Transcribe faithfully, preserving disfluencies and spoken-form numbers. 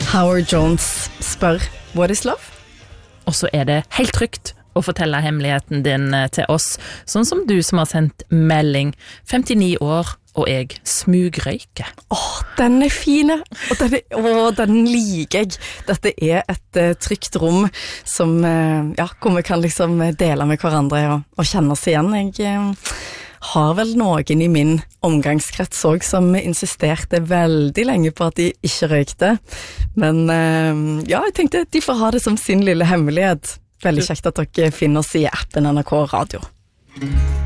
Howard Jones spør, what is love? Og så er det helt trygt å fortelle hemmeligheten din til oss, sånn som du som har sendt melding, femtini år, og jeg smugrøyker. Åh, den er fine, og den, er, å, den liker jeg. Dette er et uh, trygt rom som, uh, ja, hvor vi kan liksom dele med hverandre og, og kjenne oss igjen. Jeg uh, har vel noen i min omgangskrets også som insisterte veldig lenge på at de ikke røykte. Men uh, ja, jeg tenkte at de får ha det som sin lille hemmelighet. Veldig kjekt at dere finner oss i appen N R K Radio.